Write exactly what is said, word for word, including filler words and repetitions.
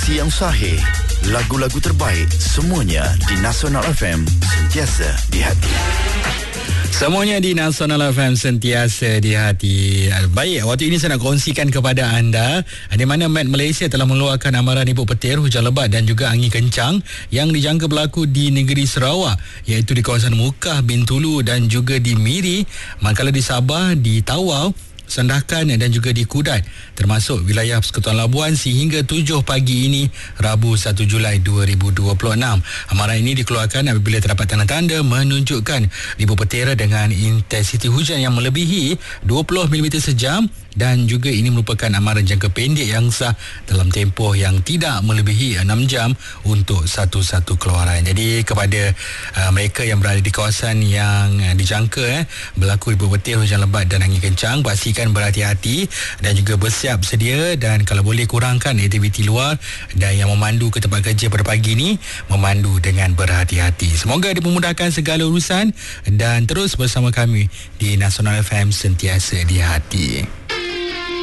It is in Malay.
Informasi yang sahih, lagu-lagu terbaik, semuanya di Nasional F M, sentiasa di hati. Semuanya di Nasional F M, sentiasa di hati. Baik, waktu ini saya nak kongsikan kepada anda di mana Met Malaysia telah mengeluarkan amaran nipuk petir, hujan lebat dan juga angin kencang yang dijangka berlaku di negeri Sarawak, iaitu di kawasan Mukah, Bintulu dan juga di Miri, manakala di Sabah, di Tawau, Sandakan dan juga di Kudat, termasuk wilayah Persekutuan Labuan sehingga tujuh pagi ini, Rabu satu Julai dua ribu dua puluh enam. Amaran ini dikeluarkan apabila terdapat tanda-tanda menunjukkan nipuk petir dengan intensiti hujan yang melebihi dua puluh milimeter sejam, dan juga ini merupakan amaran jangka pendek yang sah dalam tempoh yang tidak melebihi enam jam untuk satu-satu keluaran. Jadi kepada uh, mereka yang berada di kawasan yang uh, dijangka eh, berlaku nipuk petir, hujan lebat dan angin kencang, pastikan berhati-hati dan juga bersiap sedia, dan kalau boleh kurangkan aktiviti luar, dan yang memandu ke tempat kerja pada pagi ini memandu dengan berhati-hati. Semoga dipermudahkan segala urusan dan terus bersama kami di Nasional F M, sentiasa di hati.